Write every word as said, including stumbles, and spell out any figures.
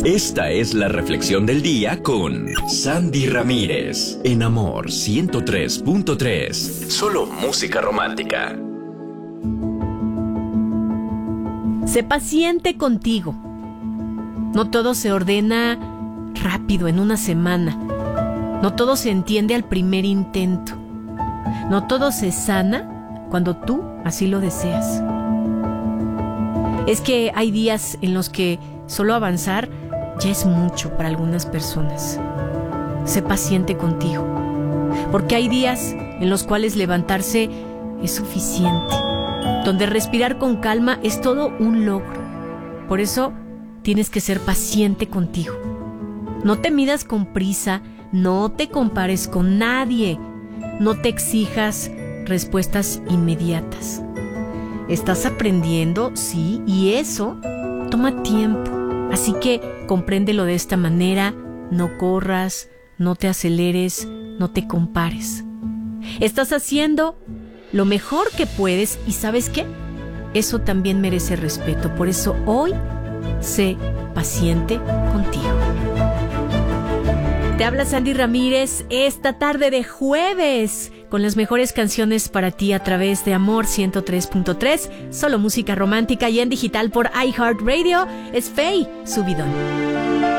Esta es la reflexión del día con Sandy Ramírez en Amor ciento tres punto tres. Solo música romántica. Sé paciente contigo. No todo se ordena rápido en una semana. No todo se entiende al primer intento. No todo se sana cuando tú así lo deseas. Es que hay días en los que solo avanzar ya es mucho para algunas personas. Sé paciente contigo, porque hay días en los cuales levantarse es suficiente, donde respirar con calma es todo un logro. Por eso tienes que ser paciente contigo. No te midas con prisa, no te compares con nadie, no te exijas respuestas inmediatas. Estás aprendiendo, sí, y eso toma tiempo. Así que compréndelo de esta manera, no corras, no te aceleres, no te compares. Estás haciendo lo mejor que puedes y ¿sabes qué? Eso también merece respeto. Por eso hoy, sé paciente contigo. Te habla Sandy Ramírez esta tarde de jueves con las mejores canciones para ti a través de Amor ciento tres punto tres, solo música romántica y en digital por iHeartRadio. Es Faye Subidón.